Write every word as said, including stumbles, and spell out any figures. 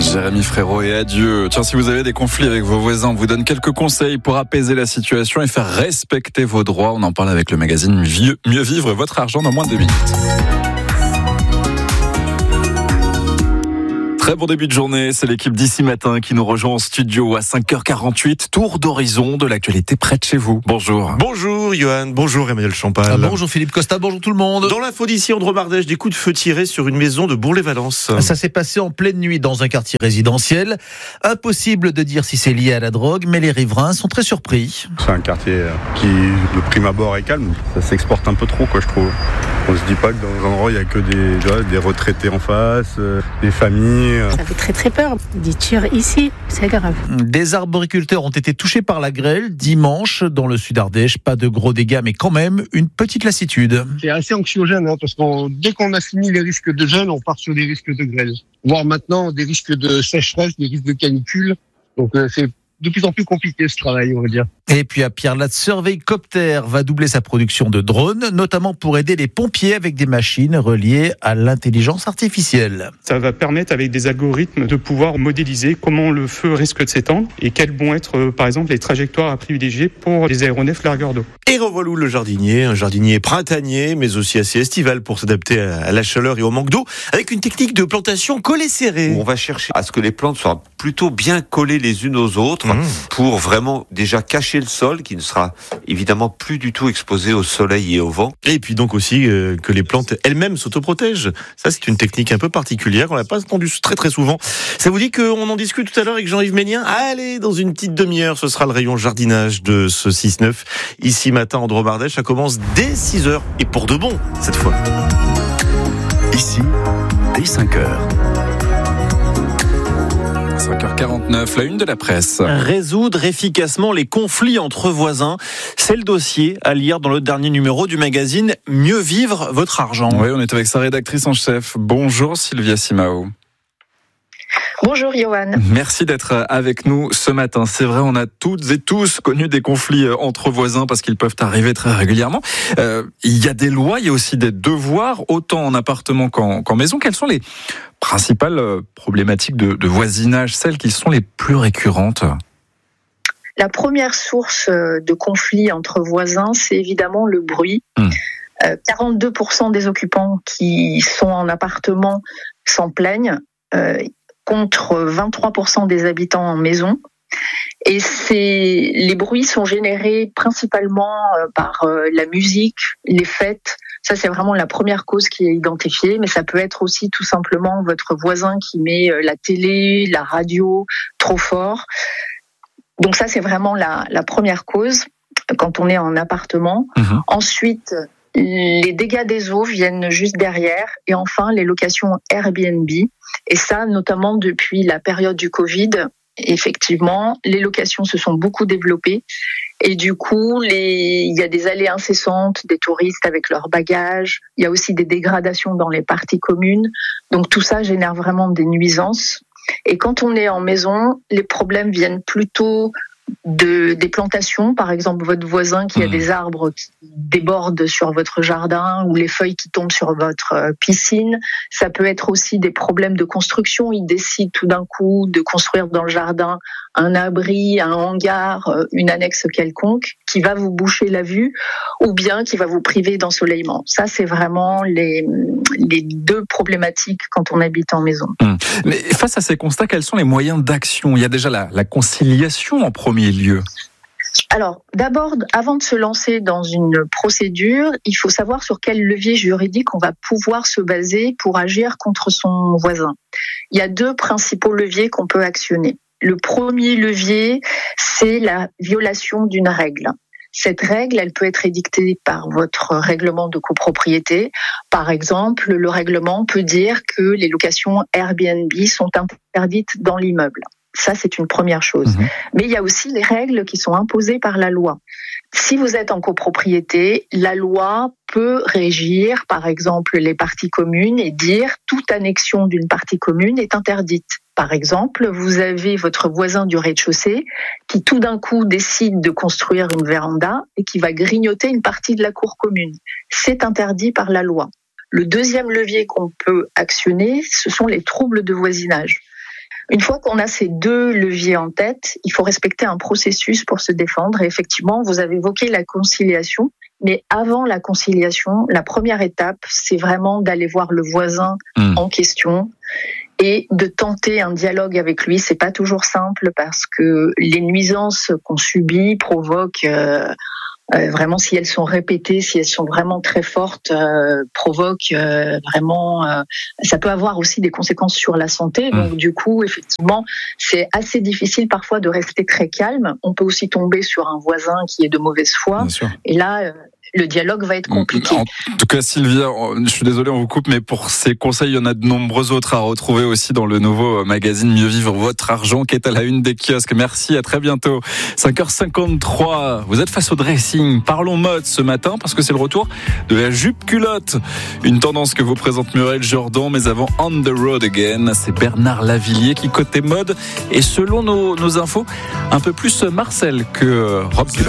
Jérémy Frérot et adieu. Tiens, si vous avez des conflits avec vos voisins, on vous donne quelques conseils pour apaiser la situation et faire respecter vos droits. On en parle avec le magazine Mieux vivre votre argent dans moins de deux minutes. Très bon début de journée, c'est l'équipe d'Ici Matin qui nous rejoint en studio à cinq heures quarante-huit. Tour d'horizon de l'actualité près de chez vous. Bonjour. Bonjour Johan, bonjour Emmanuel Champal. Ah, bonjour Philippe Costa, bonjour tout le monde. Dans l'info d'ici, en Dromardèche, des coups de feu tirés sur une maison de Bourg-les-Valences. Ça s'est passé en pleine nuit dans un quartier résidentiel. Impossible de dire si c'est lié à la drogue, mais les riverains sont très surpris. C'est un quartier qui, de prime abord, est calme. Ça s'exporte un peu trop, quoi, je trouve. On se dit pas que dans un endroit, il y a que des, vois, des retraités en face, euh, des familles. Ça fait très très peur. Des tirs ici, c'est grave. Des arboriculteurs ont été touchés par la grêle dimanche dans le sud Ardèche. Pas de gros dégâts, mais quand même une petite lassitude. C'est assez anxiogène, hein, parce que dès qu'on a fini les risques de gel, on part sur des risques de grêle. Voire maintenant des risques de sécheresse, des risques de canicule. Donc euh, c'est de plus en plus compliqué ce travail, on va dire. Et puis à Pierre-Latte, Surveilcopter va doubler sa production de drones, notamment pour aider les pompiers avec des machines reliées à l'intelligence artificielle. Ça va permettre avec des algorithmes de pouvoir modéliser comment le feu risque de s'étendre et quelles vont être par exemple les trajectoires à privilégier pour les aéronefs largueurs d'eau. Et revoilà le jardinier, un jardinier printanier mais aussi assez estival pour s'adapter à la chaleur et au manque d'eau avec une technique de plantation collée serrée. On va chercher à ce que les plantes soient plutôt bien collées les unes aux autres mmh. pour vraiment déjà cacher le sol qui ne sera évidemment plus du tout exposé au soleil et au vent. Et puis donc aussi euh, que les plantes elles-mêmes s'autoprotègent. Ça c'est une technique un peu particulière, on l'a pas entendue très très souvent. Ça vous dit qu'on en discute tout à l'heure avec Jean-Yves Ménien ? Allez, dans une petite demi-heure, ce sera le rayon jardinage de ce six neuf. Ici Matin en Dromardèche, ça commence dès six heures et pour de bon cette fois. Ici, dès cinq heures. cinq heures quarante-neuf, la une de la presse. Résoudre efficacement les conflits entre voisins, c'est le dossier à lire dans le dernier numéro du magazine Mieux vivre votre argent. Oui, on est avec sa rédactrice en chef. Bonjour Sylvia Simao. Bonjour Johan. Merci d'être avec nous ce matin. C'est vrai, on a toutes et tous connu des conflits entre voisins parce qu'ils peuvent arriver très régulièrement. Euh, il y a des lois, il y a aussi des devoirs, autant en appartement qu'en, qu'en maison. Quelles sont les principales problématiques de, de voisinage, celles qui sont les plus récurrentes ? La première source de conflits entre voisins, c'est évidemment le bruit. Mmh. Euh, quarante-deux pour cent des occupants qui sont en appartement s'en plaignent. Euh, contre vingt-trois pour cent des habitants en maison. Et c'est, les bruits sont générés principalement par la musique, les fêtes. Ça, c'est vraiment la première cause qui est identifiée, mais ça peut être aussi tout simplement votre voisin qui met la télé, la radio trop fort. Donc ça, c'est vraiment la, la première cause quand on est en appartement. Mmh. Ensuite, les dégâts des eaux viennent juste derrière. Et enfin, les locations Airbnb. Et ça, notamment depuis la période du Covid, effectivement, les locations se sont beaucoup développées. Et du coup, les... il y a des allées incessantes des touristes avec leurs bagages. Il y a aussi des dégradations dans les parties communes. Donc tout ça génère vraiment des nuisances. Et quand on est en maison, les problèmes viennent plutôt de des plantations, par exemple votre voisin qui a mmh. des arbres qui débordent sur votre jardin ou les feuilles qui tombent sur votre piscine. Ça peut être aussi des problèmes de construction. Il décide tout d'un coup de construire dans le jardin un abri, un hangar, une annexe quelconque qui va vous boucher la vue ou bien qui va vous priver d'ensoleillement. Ça, c'est vraiment les, les deux problématiques quand on habite en maison. Mmh. Mais face à ces constats, quels sont les moyens d'action ? Il y a déjà la, la conciliation en premier lieu. Alors, d'abord, avant de se lancer dans une procédure, il faut savoir sur quel levier juridique on va pouvoir se baser pour agir contre son voisin. Il y a deux principaux leviers qu'on peut actionner. Le premier levier, c'est la violation d'une règle. Cette règle, elle peut être édictée par votre règlement de copropriété. Par exemple, le règlement peut dire que les locations Airbnb sont interdites dans l'immeuble. Ça, c'est une première chose. Mmh. Mais il y a aussi les règles qui sont imposées par la loi. Si vous êtes en copropriété, la loi peut régir, par exemple, les parties communes et dire toute annexion d'une partie commune est interdite. Par exemple, vous avez votre voisin du rez-de-chaussée qui tout d'un coup décide de construire une véranda et qui va grignoter une partie de la cour commune. C'est interdit par la loi. Le deuxième levier qu'on peut actionner, ce sont les troubles de voisinage. Une fois qu'on a ces deux leviers en tête, il faut respecter un processus pour se défendre. Et effectivement, vous avez évoqué la conciliation. Mais avant la conciliation, la première étape, c'est vraiment d'aller voir le voisin mmh. en question et de tenter un dialogue avec lui. C'est pas toujours simple parce que les nuisances qu'on subit provoquent euh, euh, vraiment, si elles sont répétées, si elles sont vraiment très fortes, euh, provoquent euh, vraiment. Euh, ça peut avoir aussi des conséquences sur la santé. Donc du coup, effectivement, c'est assez difficile parfois de rester très calme. On peut aussi tomber sur un voisin qui est de mauvaise foi. Et là. Euh, le dialogue va être compliqué. En tout cas, Sylvia, je suis désolé, on vous coupe, mais pour ces conseils, il y en a de nombreux autres à retrouver aussi dans le nouveau magazine Mieux vivre votre argent qui est à la une des kiosques. Merci, à très bientôt. cinq heures cinquante-trois, vous êtes face au dressing. Parlons mode ce matin parce que c'est le retour de la jupe culotte. Une tendance que vous présente Muriel Jourdan, mais avant On the Road Again, c'est Bernard Lavillier qui côté mode et selon nos, nos infos, un peu plus Marcel que robe culotte.